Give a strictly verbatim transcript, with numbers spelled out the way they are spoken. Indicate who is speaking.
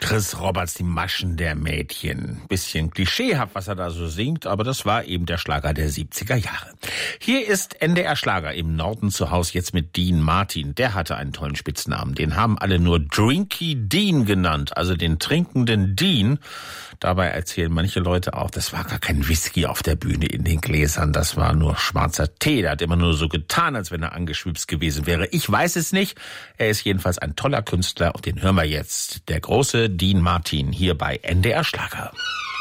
Speaker 1: Chris Roberts, die Maschen der Mädchen. Bisschen klischeehaft, was er da so singt, aber das war eben der Schlager der siebziger Jahre. Hier ist N D R Schlager im Norden zu Hause jetzt mit Dean Martin. Der hatte einen tollen Spitznamen. Den haben alle nur Drinky Dean genannt, also den trinkenden Dean. Dabei erzählen manche Leute auch, das war gar kein Whisky auf der Bühne in den Gläsern, das war nur schwarzer Tee. Der hat immer nur so getan, als wenn er angeschwipst gewesen wäre. Ich weiß es nicht. Er ist jedenfalls ein toller Künstler und den hören wir jetzt. Der große Dean Martin hier bei N D R Schlager.